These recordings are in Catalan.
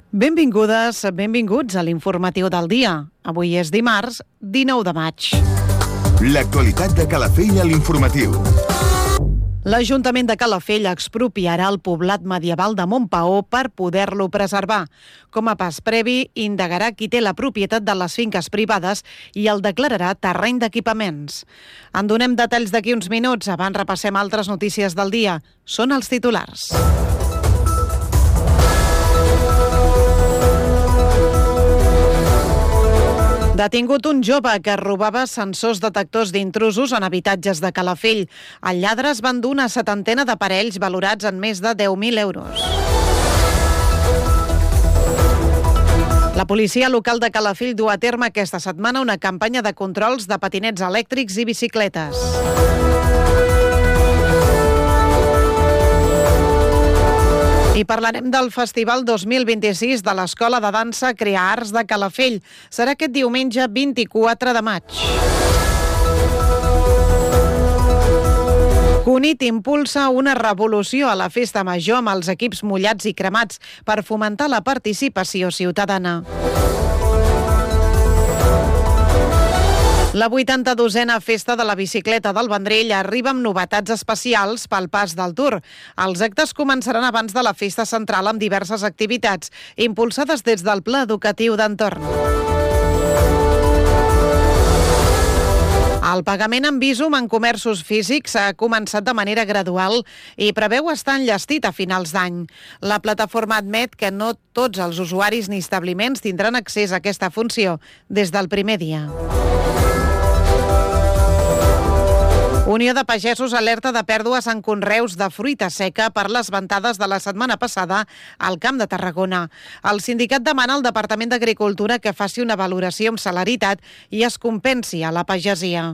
Benvingudes, benvinguts a l'informatiu del dia. Avui és dimarts, 19 de maig. L'actualitat de Calafell a l'informatiu. L'Ajuntament de Calafell expropiarà el poblat medieval de Montpaó per poder-lo preservar. Com a pas previ, indagarà qui té la propietat de les finques privades i el declararà terreny d'equipaments. En donem detalls d'aquí uns minuts. Abans repassem altres notícies del dia. Són els titulars. Detingut un jove que robava sensors detectors d'intrusos en habitatges de Calafell. Els lladres van dur una setantena d'aparells valorats en més de 10.000 euros. La policia local de Calafell du a terme aquesta setmana una campanya de controls de patinets elèctrics i bicicletes. I parlarem del Festival 2026 de l'Escola de Dansa Crear Arts de Calafell. Serà aquest diumenge 24 de maig. Cunit impulsa una revolució a la festa major amb els equips mullats i cremats per fomentar la participació ciutadana. La 82a Festa de la Bicicleta del Vendrell arriba amb novetats especials pel pas del Tour. Els actes començaran abans de la festa central amb diverses activitats impulsades des del Pla Educatiu d'Entorn. El pagament en Bizum en comerços físics ha començat de manera gradual i preveu estar enllestit a finals d'any. La plataforma admet que no tots els usuaris ni establiments tindran accés a aquesta funció des del primer dia. Unió de Pagesos alerta de pèrdues en conreus de fruita seca per les ventades de la setmana passada al Camp de Tarragona. El sindicat demana al Departament d'Agricultura que faci una valoració amb celeritat i es compensi a la pagesia.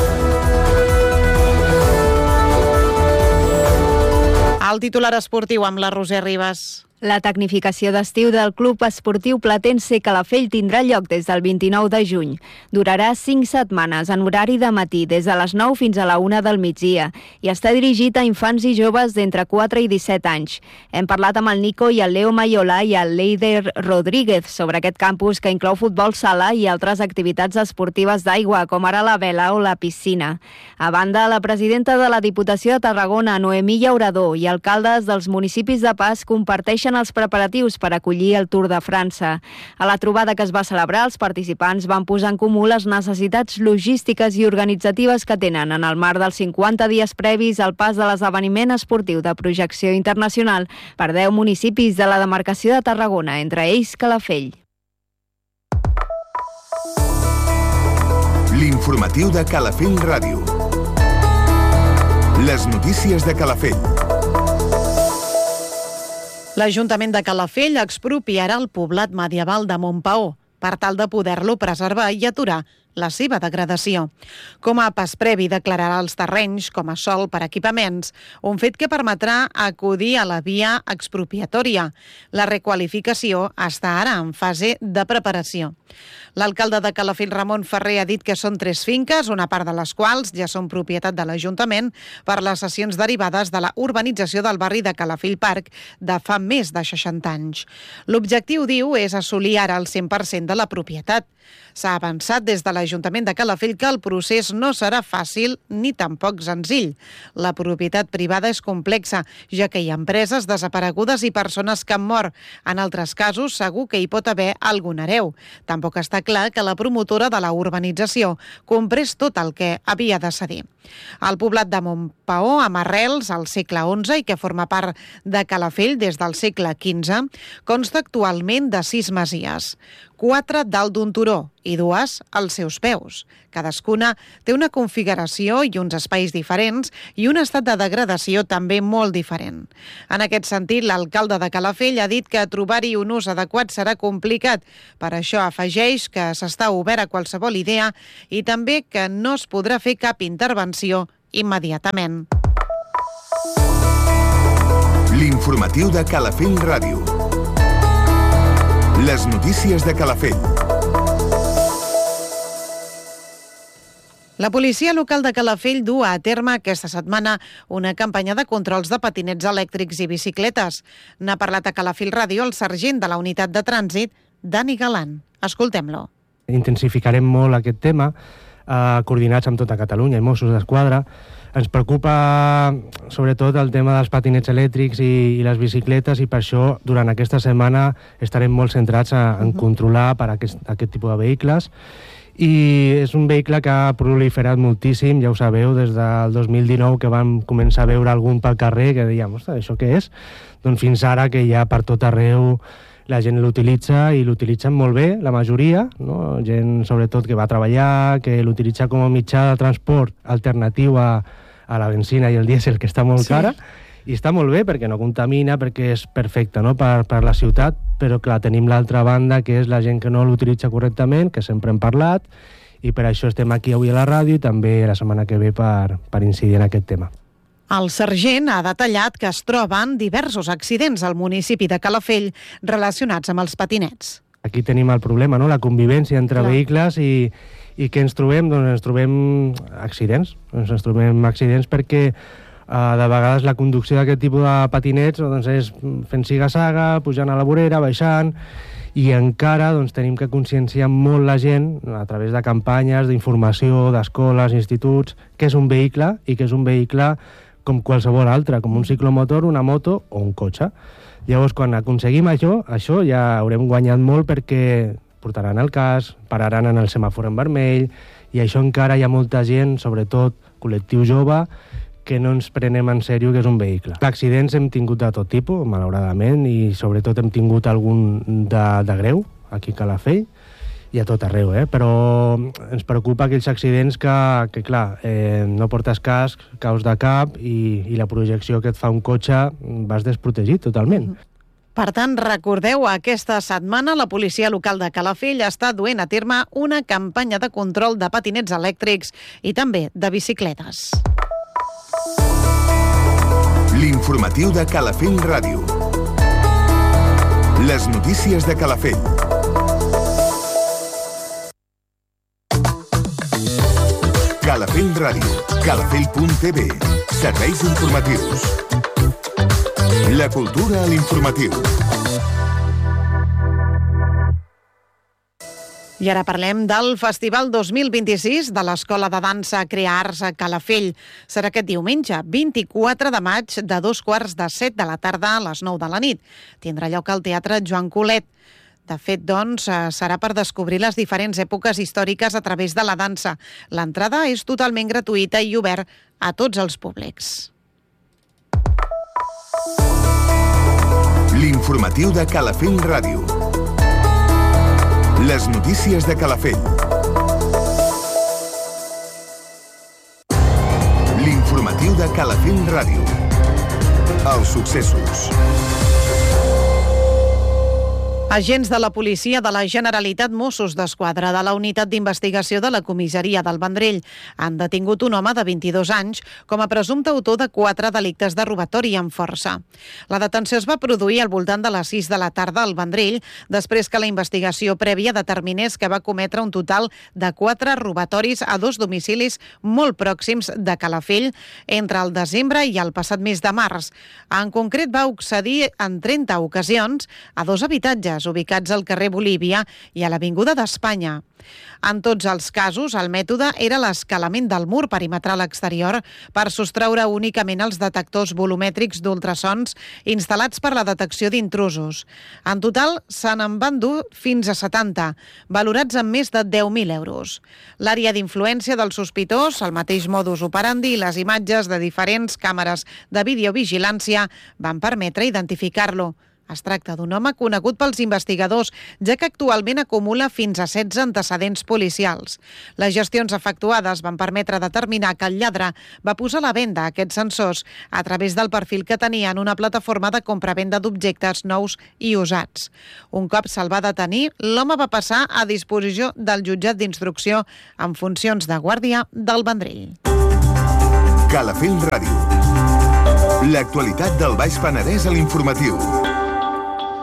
El titular esportiu amb la Roser Ribas. La tecnificació d'estiu del Club Esportiu Platense Calafell tindrà lloc des del 29 de juny. Durarà 5 setmanes en horari de matí, des de les 9 fins a la 1 del migdia, i està dirigit a infants i joves d'entre 4 i 17 anys. Hem parlat amb el Nico i el Leo Mayola i el Leider Rodríguez sobre aquest campus que inclou futbol sala i altres activitats esportives d'aigua, com ara la vela o la piscina. A banda, la presidenta de la Diputació de Tarragona, Noemí Llaurador, i alcaldes dels municipis de Pas comparteixen els preparatius per acollir el Tour de França. A la trobada que es va celebrar, els participants van posar en comú les necessitats logístiques i organitzatives que tenen en el marc dels 50 dies previs al pas de l'esdeveniment esportiu de projecció internacional per 10 municipis de la demarcació de Tarragona, entre ells Calafell. L'informatiu de Calafell Ràdio. Les notícies de Calafell. L'Ajuntament de Calafell expropiarà el poblat medieval de Montpaó per tal de poder-lo preservar i aturar la seva degradació. Com a pas previ declararà els terrenys com a sòl per equipaments, un fet que permetrà acudir a la via expropiatòria. La requalificació està ara en fase de preparació. L'alcalde de Calafell, Ramon Ferrer, ha dit que són 3 finques, una part de les quals ja són propietat de l'Ajuntament per les cessions derivades de la urbanització del barri de Calafell Parc de fa més de 60 anys. L'objectiu, diu, és assolir ara el 100% de la propietat. S'ha avançat des de l'Ajuntament de Calafell que el procés no serà fàcil ni tampoc senzill. La propietat privada és complexa, ja que hi ha empreses desaparegudes i persones que han mort. En altres casos, segur que hi pot haver algun hereu. Tampoc està clar que la promotora de la urbanització comprés tot el que havia de cedir. El poblat de Montpaó, amb arrels al segle XI i que forma part de Calafell des del segle XV, consta actualment de 6 masies, 4 dalt d'un turó i 2 als seus peus. Cadascuna té una configuració i uns espais diferents i un estat de degradació també molt diferent. En aquest sentit, l'alcalde de Calafell ha dit que trobar-hi un ús adequat serà complicat. Per això afegeix que s'està obert a qualsevol idea i també que no es podrà fer cap intervenció immediatament. L'informatiu de Calafell Ràdio. Les notícies de Calafell. La policia local de Calafell du a terme aquesta setmana una campanya de controls de patinets elèctrics i bicicletes. N'ha parlat a Calafell Ràdio el sergent de la unitat de trànsit, Dani Galant. Escoltem-lo. Intensificarem molt aquest tema, coordinats amb tota Catalunya i Mossos d'Esquadra. Ens preocupa sobretot el tema dels patinets elèctrics i les bicicletes, i per això durant aquesta setmana estarem molt centrats en controlar per aquest tipus de vehicles. I és un vehicle que ha proliferat moltíssim, ja ho sabeu, des del 2019 que vam començar a veure algun pel carrer que dèiem, ostres, això què és? Doncs fins ara que ja per tot arreu la gent l'utilitza i l'utilitzen molt bé, la majoria, no? Gent sobretot que va a treballar, que l'utilitza com a mitjà de transport alternatiu a la benzina i el dièsel, que està molt cara, i està molt bé perquè no contamina, perquè és perfecte, no? per la ciutat, però clar, tenim l'altra banda, que és la gent que no l'utilitza correctament, que sempre hem parlat, i per això estem aquí avui a la ràdio i també la setmana que ve per incidir en aquest tema. El sergent ha detallat que es troben diversos accidents al municipi de Calafell relacionats amb els patinets. Aquí tenim el problema, no? La convivència entre vehicles i què ens trobem? Doncs ens trobem accidents. Ens trobem accidents perquè de vegades la conducció d'aquest tipus de patinets doncs, és fent siga-saga, pujant a la vorera, baixant, i encara doncs, tenim que conscienciar molt la gent a través de campanyes, d'informació, d'escoles, instituts, que és un vehicle i que és un vehicle com qualsevol altre, com un ciclomotor, una moto o un cotxe. Llavors, quan aconseguim això ja haurem guanyat molt perquè portaran el casc, pararan en el semàfor en vermell, i això encara hi ha molta gent, sobretot col·lectiu jove, que no ens prenem en sèrio que és un vehicle. Accidents hem tingut de tot tipus, malauradament, i sobretot hem tingut algun de greu, aquí a Calafell, i a tot arreu, però ens preocupa aquells accidents que clar, no portes casc, caus de cap i la projecció que et fa un cotxe vas desprotegit totalment. Per tant, recordeu, aquesta setmana la policia local de Calafell està duent a terme una campanya de control de patinets elèctrics i també de bicicletes. L'informatiu de Calafell Ràdio. Les notícies de Calafell. Calafell Ràdio, calafell.tv, serveis informatius. La cultura a l'informatiu. I ara parlem del Festival 2026 de l'Escola de Dansa Crea Arts a Calafell. Serà aquest diumenge, 24 de maig, de 2:15 de la tarda a les 9 de la nit. Tindrà lloc al Teatre Joan Colet. De fet, doncs, serà per descobrir les diferents èpoques històriques a través de la dansa. L'entrada és totalment gratuïta i obert a tots els públics. L'informatiu de Calafell Ràdio. Les notícies de Calafell. L'informatiu de Calafell Ràdio. Els successos. Agents de la policia de la Generalitat, Mossos d'Esquadra de la Unitat d'Investigació de la Comissaria del Vendrell han detingut un home de 22 anys com a presumpte autor de 4 delictes de robatori amb força. La detenció es va produir al voltant de les 6 de la tarda al Vendrell, després que la investigació prèvia determinés que va cometre un total de 4 robatoris a 2 domicilis molt pròxims de Calafell entre el desembre i el passat mes de març. En concret, va accedir en 30 ocasions a 2 habitatges ubicats al carrer Bolívia i a l'Avinguda d'Espanya. En tots els casos, el mètode era l'escalament del mur perimetral exterior per sostreure únicament els detectors volumètrics d'ultrasons instal·lats per la detecció d'intrusos. En total, se n'en van dur fins a 70, valorats en més de 10.000 euros. L'àrea d'influència del sospitós, el mateix modus operandi i les imatges de diferents càmeres de videovigilància van permetre identificar-lo. Es tracta d'un home conegut pels investigadors, ja que actualment acumula fins a 16 antecedents policials. Les gestions efectuades van permetre determinar que el lladre va posar a la venda aquests sensors a través del perfil que tenia en una plataforma de compra-venda d'objectes nous i usats. Un cop se'l va detenir, l'home va passar a disposició del jutjat d'instrucció en funcions de guàrdia del Vendrell. Calafell Ràdio. L'actualitat del Baix Penedès a l'informatiu.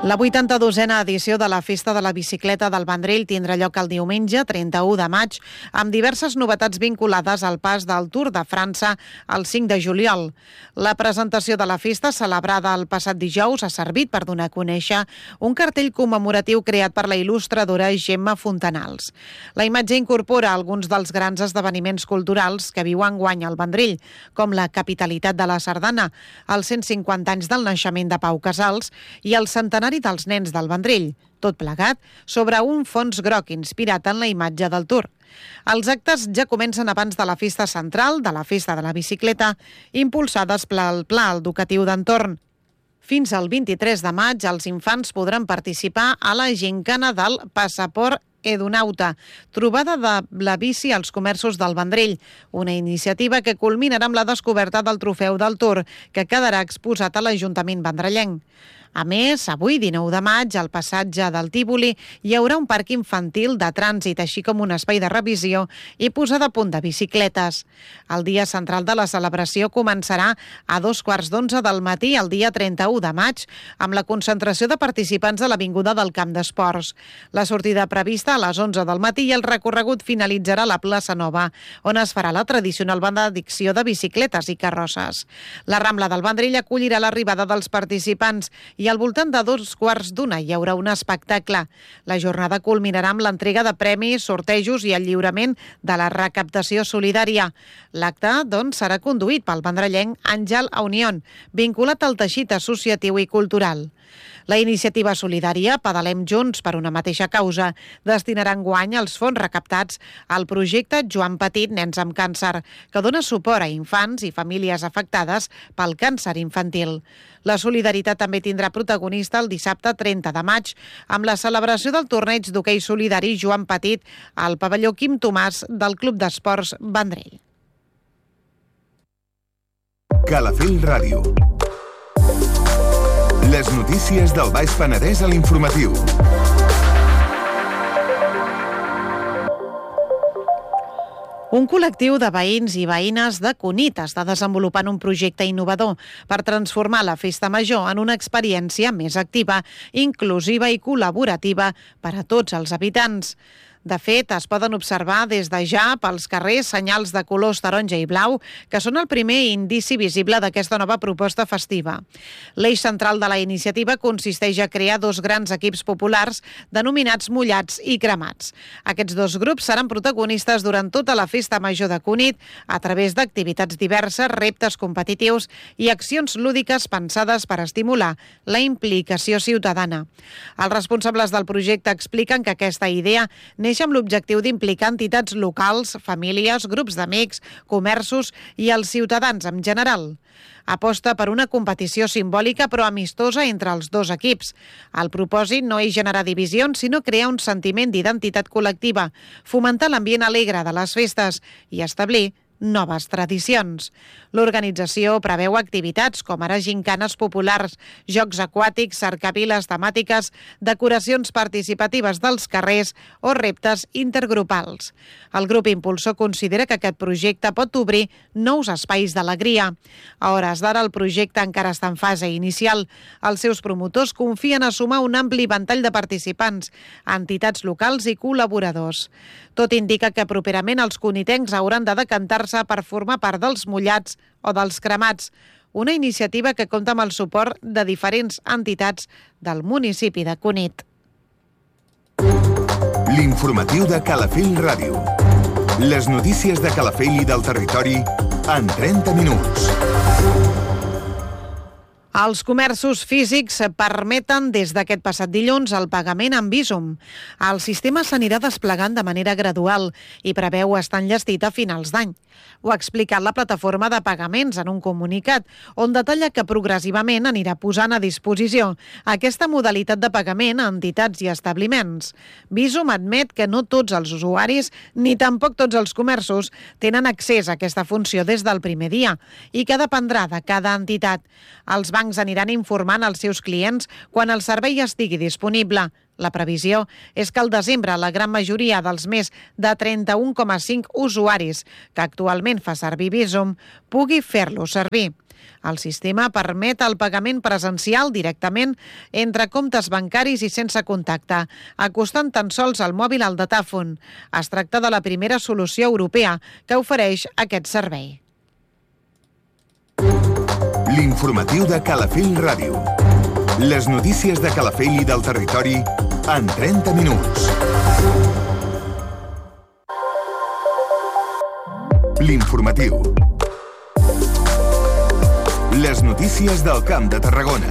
La 82a edició de la Festa de la Bicicleta del Vendrell tindrà lloc el diumenge 31 de maig amb diverses novetats vinculades al pas del Tour de França el 5 de juliol. La presentació de la festa, celebrada el passat dijous, ha servit per donar a conèixer un cartell commemoratiu creat per la il·lustradora Gemma Fontanals. La imatge incorpora alguns dels grans esdeveniments culturals que viu enguany al Vendrell, com la capitalitat de la sardana, els 150 anys del naixement de Pau Casals i el centenari dels nens del Vendrell, tot plegat sobre un fons groc inspirat en la imatge del Tour. Els actes ja comencen abans de la festa central, de la Festa de la Bicicleta, impulsades pel Pla Educatiu d'Entorn. Fins al 23 de maig, els infants podran participar a la gincana del Passaport Edunauta, trobada de la bici als comerços del Vendrell, una iniciativa que culminarà amb la descoberta del trofeu del Tour, que quedarà exposat a l'Ajuntament vendrellenc. A més, avui, 19 de maig, al passatge del Tívoli, hi haurà un parc infantil de trànsit, així com un espai de revisió i posada a punt de bicicletes. El dia central de la celebració començarà a 11:15 del matí, el dia 31 de maig, amb la concentració de participants a l'Avinguda del Camp d'Esports. La sortida prevista a les 11 del matí i el recorregut finalitzarà a la plaça Nova, on es farà la tradicional benedicció de bicicletes i carrosses. La Rambla del Vendrell acollirà l'arribada dels participants i al voltant de 2:15 hi haurà un espectacle. La jornada culminarà amb l'entrega de premis, sortejos i el lliurament de la recaptació solidària. L'acte, doncs, serà conduït pel vendrellenc Àngel Aunion, vinculat al teixit associatiu i cultural. La iniciativa solidària Pedalem Junts per una mateixa causa destinarà enguany els fons recaptats al projecte Joan Petit Nens amb Càncer, que dona suport a infants i famílies afectades pel càncer infantil. La solidaritat també tindrà protagonista el dissabte 30 de maig amb la celebració del torneig d'hoquei solidari Joan Petit al pavelló Quim Tomàs del Club d'Esports Vendrell. Calafell Ràdio. Les notícies del Baix Penedès a l'informatiu. Un col·lectiu de veïns i veïnes de Cunit està desenvolupant un projecte innovador per transformar la Festa Major en una experiència més activa, inclusiva i col·laborativa per a tots els habitants. De fet, es poden observar des de ja pels carrers senyals de colors taronja i blau, que són el primer indici visible d'aquesta nova proposta festiva. L'eix central de la iniciativa consisteix a crear dos grans equips populars denominats mullats i cremats. Aquests dos grups seran protagonistes durant tota la Festa Major de Cunit a través d'activitats diverses, reptes competitius i accions lúdiques pensades per estimular la implicació ciutadana. Els responsables del projecte expliquen que aquesta idea neix amb l'objectiu d'implicar entitats locals, famílies, grups d'amics, comerços i els ciutadans en general. Aposta per una competició simbòlica però amistosa entre els dos equips. El propòsit no és generar divisions, sinó crear un sentiment d'identitat col·lectiva, fomentar l'ambient alegre de les festes i establir noves tradicions. L'organització preveu activitats com ara gincanes populars, jocs aquàtics, cercaviles temàtiques, decoracions participatives dels carrers o reptes intergrupals. El grup impulsor considera que aquest projecte pot obrir nous espais d'alegria. A hores d'ara el projecte encara està en fase inicial. Els seus promotors confien a sumar un ampli ventall de participants, entitats locals i col·laboradors. Tot indica que properament els cunitencs hauran de decantar-se per formar part dels mullats o dels cremats, una iniciativa que compta amb el suport de diferents entitats del municipi de Cunit. L'informatiu de Calafell Ràdio. Les notícies de Calafell i del territori en 30 minuts. Els comerços físics permeten des d'aquest passat dilluns el pagament amb Bizum. El sistema s'anirà desplegant de manera gradual i preveu estar enllestit a finals d'any. Ho ha explicat la plataforma de pagaments en un comunicat, on detalla que progressivament anirà posant a disposició aquesta modalitat de pagament a entitats i establiments. Bizum admet que no tots els usuaris ni tampoc tots els comerços tenen accés a aquesta funció des del primer dia i que dependrà de cada entitat. Els bancs bancs aniran informant els seus clients quan el servei estigui disponible. La previsió és que al desembre la gran majoria dels més de 31,5 usuaris que actualment fa servir Bizum pugui fer-lo servir. El sistema permet el pagament presencial directament entre comptes bancaris i sense contacte, acostant tan sols el mòbil al datàfon. Es tracta de la primera solució europea que ofereix aquest servei. L'informatiu de Calafell Ràdio. Les notícies de Calafell i del territori en 30 minuts. L'informatiu. Les notícies del Camp de Tarragona.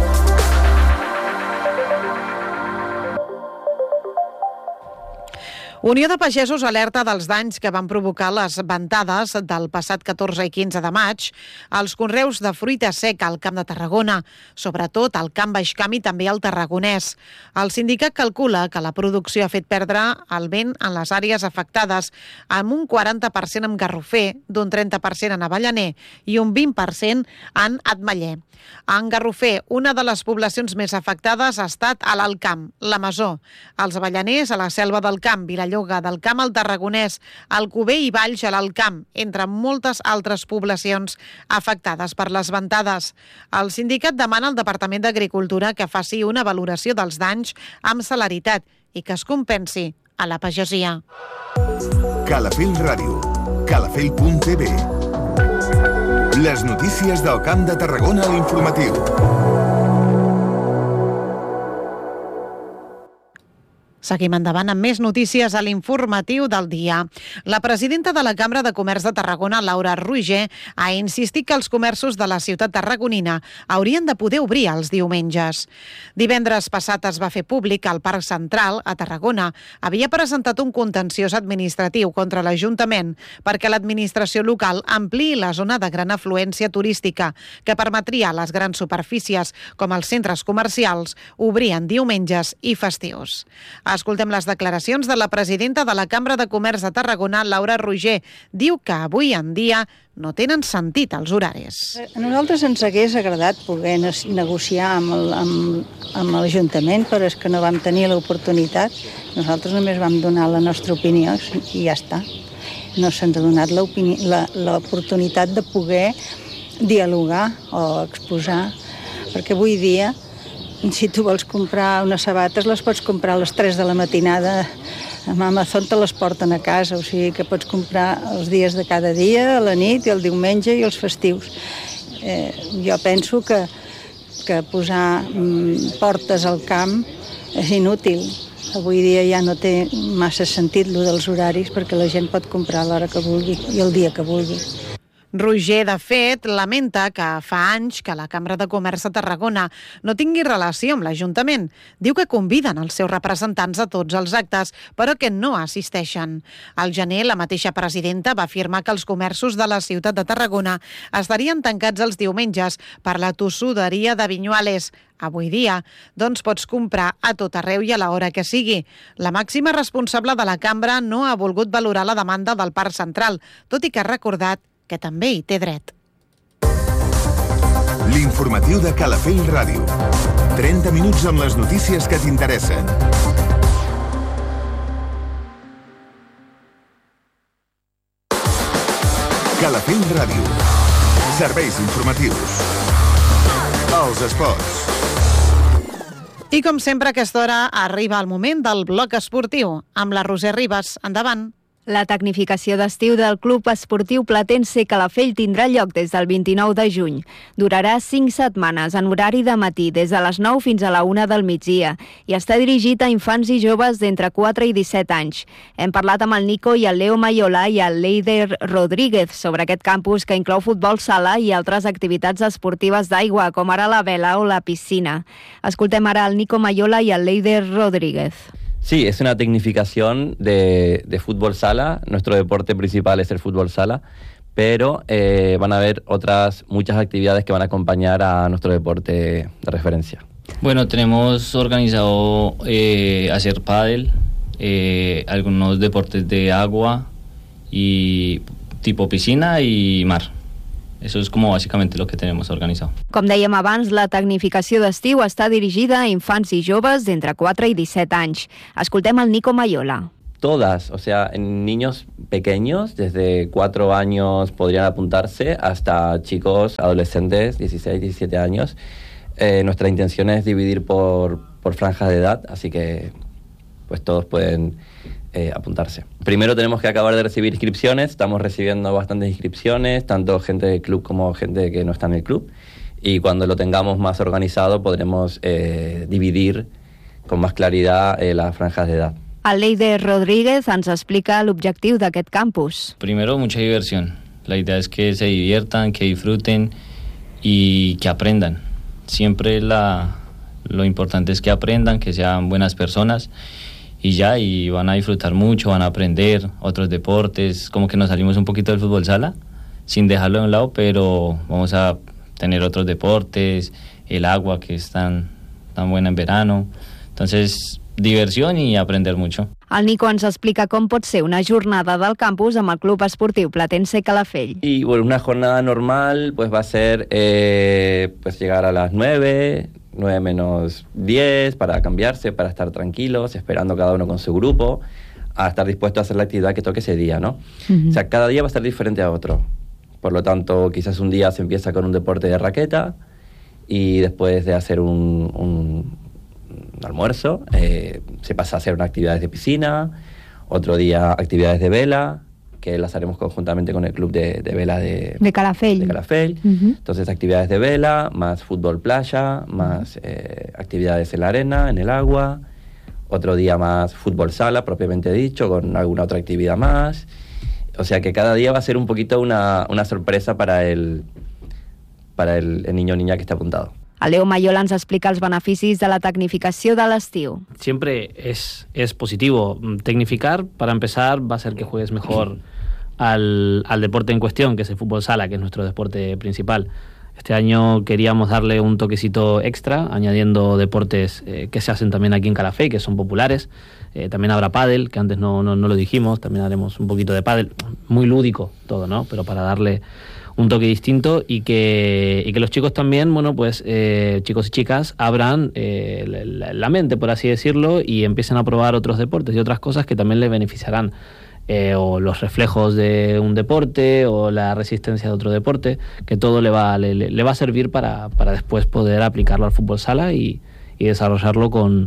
Unió de Pagesos alerta dels danys que van provocar les ventades del passat 14 i 15 de maig als conreus de fruita seca al Camp de Tarragona, sobretot al Camp Baix Camp i també al Tarragonès. El sindicat calcula que la producció ha fet perdre el vent en les àrees afectades amb un 40% en garrofer, d'un 30% en avellaner i un 20% en ametller. En Garrofer, una de les poblacions més afectades ha estat a l'Alt Camp, la Masó, els avellaners a la Selva del Camp, Vilallonga del Camp al Tarragonès, Alcover i Valls a l'Alt Camp, entre moltes altres poblacions afectades per les ventades. El sindicat demana al Departament d'Agricultura que faci una valoració dels danys amb celeritat i que es compensi a la pagesia. Calafell Ràdio, calafell.tv. Les notícies del Camp de Tarragona a l'informatiu. Seguim endavant amb més notícies a l'informatiu del dia. La presidenta de la Cambra de Comerç de Tarragona, Laura Roger, ha insistit que els comerços de la ciutat tarragonina haurien de poder obrir els diumenges. Divendres passat es va fer públic que el Parc Central, a Tarragona, havia presentat un contenciós administratiu contra l'Ajuntament perquè l'administració local ampliï la zona de gran afluència turística que permetria a les grans superfícies, com els centres comercials, obrir en diumenges i festius. Escoltem les declaracions de la presidenta de la Cambra de Comerç de Tarragona, Laura Roger. Diu que avui en dia no tenen sentit els horaris. A nosaltres ens hagués agradat poder negociar amb l'Ajuntament, però és que no vam tenir l'oportunitat. Nosaltres només vam donar la nostra opinió i ja està. No s'han donat l'oportunitat de poder dialogar o exposar, perquè avui dia, si tu vols comprar unes sabates, les pots comprar a les 3 de la matinada. Amb Amazon te les porten a casa, o sigui que pots comprar els dies de cada dia, a la nit, i el diumenge i els festius. Jo penso que posar portes al camp és inútil. Avui dia ja no té massa sentit lo dels horaris perquè la gent pot comprar a l'hora que vulgui i el dia que vulgui. Roger, de fet, lamenta que fa anys que la Cambra de Comerç de Tarragona no tingui relació amb l'Ajuntament. Diu que conviden els seus representants a tots els actes, però que no assisteixen. Al gener, la mateixa presidenta va afirmar que els comerços de la ciutat de Tarragona estarien tancats els diumenges per la tossuderia de Vinyuales. Avui dia, doncs pots comprar a tot arreu i a l'hora que sigui. La màxima responsable de la Cambra no ha volgut valorar la demanda del Parc Central, tot i que ha recordat que també hi té dret. L'informatiu de Calafell Ràdio. 30 minuts amb les notícies que t'interessen. Calafell Ràdio. Serveis informatius. Els esports. I com sempre a aquesta hora arriba el moment del bloc esportiu amb la Roser Ribas. Endavant. La tecnificació d'estiu del Club Esportiu Platense Calafell tindrà lloc des del 29 de juny. Durarà 5 setmanes en horari de matí, des de les 9 fins a la 1 del migdia, i està dirigit a infants i joves d'entre 4 i 17 anys. Hem parlat amb el Nico i el Leo Mayola i el Leider Rodríguez sobre aquest campus que inclou futbol sala i altres activitats esportives d'aigua, com ara la vela o la piscina. Escoltem ara el Nico Mayola y el Leider Rodríguez. Sí, es una tecnificación de fútbol sala. Nuestro deporte principal es el fútbol sala, pero van a haber muchas actividades que van a acompañar a nuestro deporte de referencia. Bueno, tenemos organizado hacer pádel, algunos deportes de agua y tipo piscina y mar. Eso es como básicamente lo que tenemos organizado. Com dèiem abans, la tecnificació d'estiu està dirigida a infants i joves d'entre 4 i 17 anys. Escoltem el Nico Mayola. Todas, o sea, en niños pequeños, desde 4 años podrían apuntarse hasta chicos, adolescentes, 16, 17 años. Nuestra intención es dividir por franjas de edad, así que pues todos pueden apuntarse. Primero tenemos que acabar de recibir inscripciones, estamos recibiendo bastantes inscripciones, tanto gente del club como gente que no está en el club, y cuando lo tengamos más organizado podremos dividir con más claridad las franjas de edad. El Leider Rodríguez ens explica l'objectiu d'aquest campus. Primero, mucha diversión. La idea es que se diviertan, que disfruten y que aprendan. Siempre lo importante es que aprendan, que sean buenas personas y van a disfrutar mucho, van a aprender otros deportes, como que nos salimos un poquito del fútbol sala, sin dejarlo de un lado, pero vamos a tener otros deportes, el agua que es tan buena en verano. Entonces, diversión y aprender mucho. El Nico ens explica com pot ser una jornada del campus amb el Club Esportiu Platense Calafell. Y bueno, una jornada normal pues va a ser pues llegar a las 9 menos 10 para cambiarse, para estar tranquilos, esperando cada uno con su grupo, a estar dispuesto a hacer la actividad que toque ese día, ¿no? O sea, cada día va a ser diferente a otro. Por lo tanto, quizás un día se empieza con un deporte de raqueta y después de hacer un almuerzo, se pasa a hacer unas actividades de piscina, otro día actividades de vela, que las haremos conjuntamente con el club de vela de Calafell. Entonces actividades de vela, más fútbol playa, más actividades en la arena, en el agua, otro día más fútbol sala, propiamente dicho, con alguna otra actividad más. O sea que cada día va a ser un poquito una sorpresa para el niño o niña que está apuntado. El Leo Mayola ens explica els beneficis de la tecnificació de l'estiu. Siempre es positivo. Tecnificar, para empezar, va a hacer que juegues mejor al deporte en cuestión, que es el fútbol sala, que es nuestro deporte principal. Este año queríamos darle un toquecito extra, añadiendo deportes que se hacen también aquí en Calafell, que son populares. También habrá pádel, que antes no lo dijimos, también haremos un poquito de pádel. Muy lúdico todo, ¿no? Pero para darle un toque distinto y que los chicos también, bueno, pues chicos y chicas abran la mente, por así decirlo, y empiecen a probar otros deportes y otras cosas que también les beneficiarán, o los reflejos de un deporte o la resistencia de otro deporte, que todo le va a servir para después poder aplicarlo al fútbol sala y desarrollarlo con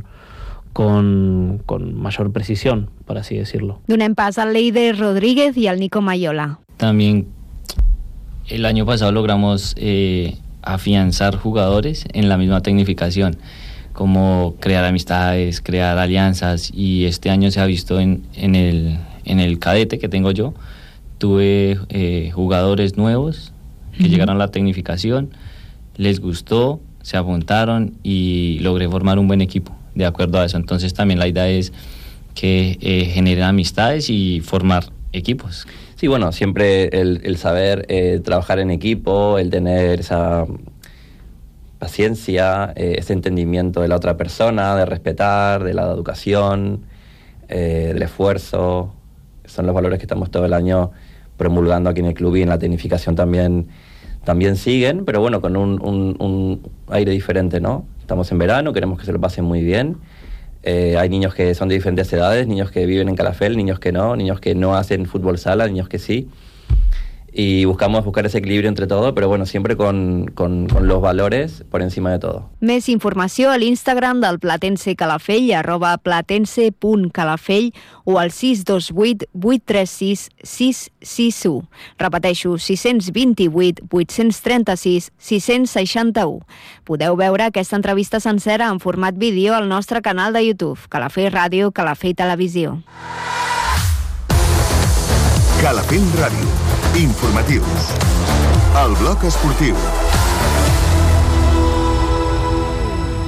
mayor precisión, por así decirlo. Donem pas al Leider Rodríguez y al Nico Mayola. También el año pasado logramos afianzar jugadores en la misma tecnificación, como crear amistades, crear alianzas, y este año se ha visto en el cadete que tengo yo. Tuve jugadores nuevos que llegaron a la tecnificación, les gustó, se apuntaron y logré formar un buen equipo de acuerdo a eso. Entonces también la idea es que generen amistades y formar equipos. Sí, bueno, siempre el saber trabajar en equipo, el tener esa paciencia, ese entendimiento de la otra persona, de respetar, de la educación, del esfuerzo, son los valores que estamos todo el año promulgando aquí en el club, y en la tecnificación también siguen, pero bueno, con un aire diferente, ¿no? Estamos en verano, queremos que se lo pasen muy bien. Hay niños que son de diferentes edades, niños que viven en Calafell, niños que no hacen fútbol sala, niños que sí. Y buscamos buscar ese equilibrio entre todo, pero bueno, siempre con los valores por encima de todo. Més informació a l'Instagram del Platense Calafell, @platense.calafell, o al 628 836 661. Repeteixo, 628 836 661. Podeu veure aquesta entrevista sencera en format vídeo al nostre canal de YouTube, Calafell Ràdio, Calafell Televisió. Calafell Ràdio. Informatius. El bloc esportiu.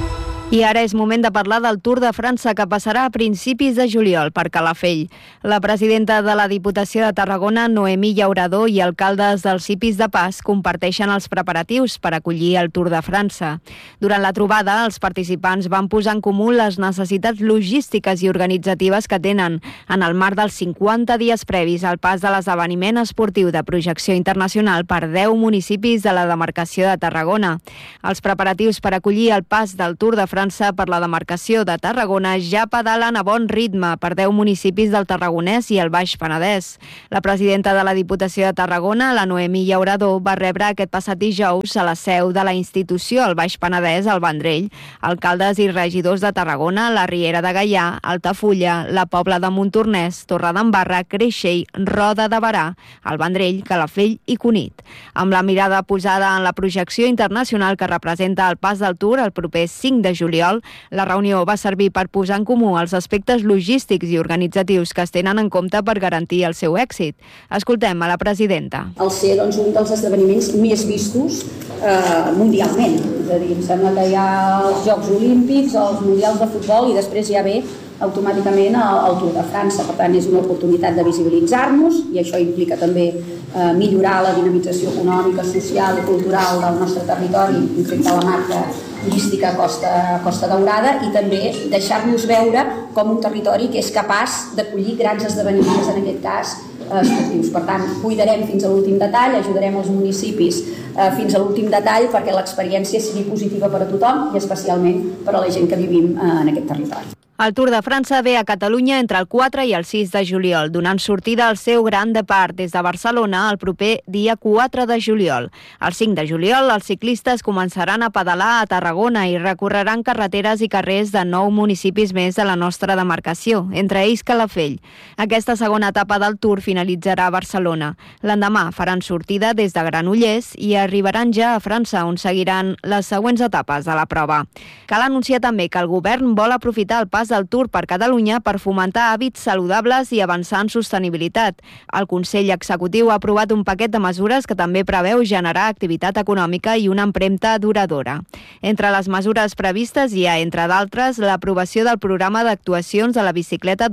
I ara és moment de parlar del Tour de França, que passarà a principis de juliol per Calafell. La presidenta de la Diputació de Tarragona, Noemí Llauradó, i alcaldes dels Cipis de Pas comparteixen els preparatius per acollir el Tour de França. Durant la trobada, els participants van posar en comú les necessitats logístiques i organitzatives que tenen en el marc dels 50 dies previs al pas de l'esdeveniment esportiu de projecció internacional per 10 municipis de la demarcació de Tarragona. Els preparatius per acollir el pas del Tour de França per la demarcació de Tarragona ja pedalen a bon ritme per 10 municipis del Tarragonès i el Baix Penedès. La presidenta de la Diputació de Tarragona, la Noemí Llauradó, va rebre aquest passat dijous a la seu de la institució al Baix Penedès, al Vendrell, alcaldes i regidors de Tarragona, la Riera de Gaià, Altafulla, la Pobla de Montornès, Torredembarra, Creixell, Roda de Berà, el Vendrell, Calafell i Cunit. Amb la mirada posada en la projecció internacional que representa el pas del Tour el proper 5 de juliol, la reunió va servir per posar en comú els aspectes logístics i organitzatius que es tenen en compte per garantir el seu èxit. Escoltem a la presidenta. El ser un dels esdeveniments més vistos mundialment. És a dir, em sembla que hi ha els Jocs Olímpics, els Mundials de Futbol i després ja ve automàticament el Tour de França. Per tant, és una oportunitat de visibilitzar-nos i això implica també millorar la dinamització econòmica, social i cultural del nostre territori, incloent la marca turística Costa Daurada, i també deixar-nos veure com un territori que és capaç d'acollir grans esdeveniments, en aquest cas esportius. Per tant, cuidarem fins a l'últim detall, ajudarem els municipis fins a l'últim detall perquè l'experiència sigui positiva per a tothom i especialment per a la gent que vivim en aquest territori. El Tour de França ve a Catalunya entre el 4 i el 6 de juliol, donant sortida al seu gran depart des de Barcelona el proper dia 4 de juliol. El 5 de juliol, els ciclistes començaran a pedalar a Tarragona i recorreran carreteres i carrers de 9 municipis més de la nostra demarcació, entre ells Calafell. Aquesta segona etapa del Tour finalitzarà a Barcelona. L'endemà faran sortida des de Granollers i arribaran ja a França, on seguiran les següents etapes de la prova. Cal anunciar també que el govern vol aprofitar el pas del Tour per Catalunya per fomentar hàbits saludables i avançar en sostenibilitat. El Consell Executiu ha aprovat un paquet de mesures que també preveu generar activitat econòmica i una empremta duradora. Entre les mesures previstes hi ha, entre d'altres, l'aprovació del programa d'actuacions de la bicicleta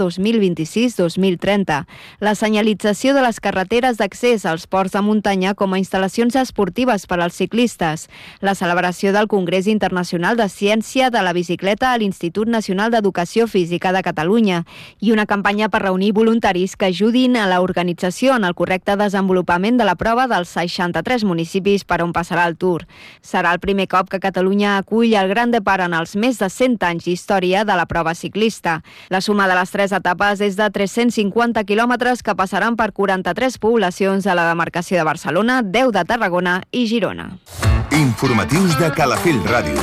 2026-2030, la senyalització de les carreteres d'accés als ports de muntanya com a instal·lacions esportives per als ciclistes, la celebració del Congrés Internacional de Ciència de la Bicicleta a l'Institut Nacional d'Educació Física de Catalunya i una campanya per reunir voluntaris que ajudin a l'organització en el correcte desenvolupament de la prova dels 63 municipis per on passarà el Tour. Serà el primer cop que Catalunya acull el Gran Depart en els més de 100 anys d'història de la prova ciclista. La suma de les 3 etapes és de 350 quilòmetres que passaran per 43 poblacions de la demarcació de Barcelona, 10 de Tarragona i Girona. Informatius de Calafell Ràdio.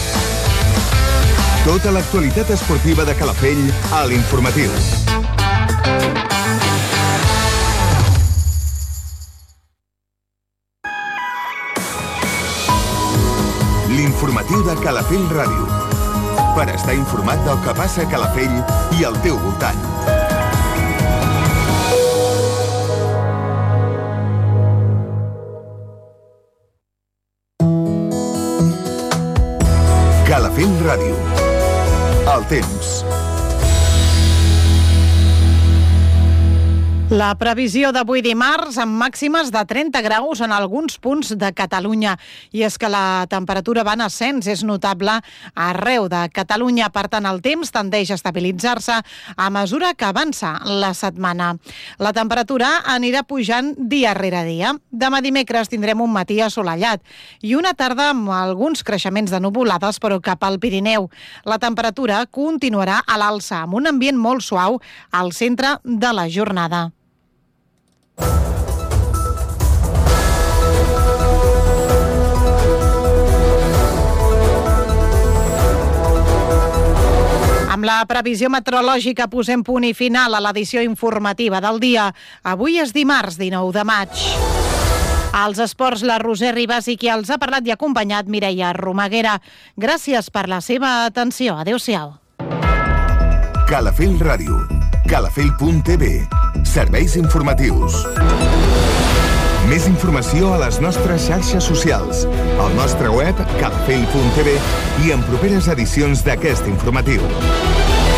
Tota l'actualitat esportiva de Calafell a l'Informatiu. L'Informatiu de Calafell Ràdio. Per estar informat del que passa a Calafell i al teu voltant. Calafell Ràdio. El temps. La previsió d'avui dimarts amb màximes de 30 graus en alguns punts de Catalunya. I és que la temperatura va en ascens, és notable arreu de Catalunya. Per tant, el temps tendeix a estabilitzar-se a mesura que avança la setmana. La temperatura anirà pujant dia rere dia. Demà dimecres tindrem un matí assolellat i una tarda amb alguns creixements de nuvolades, però cap al Pirineu. La temperatura continuarà a l'alça, amb un ambient molt suau al centre de la jornada. Amb la previsió meteorològica posem punt i final a l'edició informativa del dia. Avui és dimarts 19 de maig. Als esports, la Roser Ribas i qui els ha parlat i acompanyat, Mireia Romaguera. Gràcies per la seva atenció. Adéu-siau. Calafell Ràdio. Calafell.tv. Serveis informatius. Més informació a les nostres xarxes socials, al nostre web calafell.tv i en properes edicions d'aquest informatiu.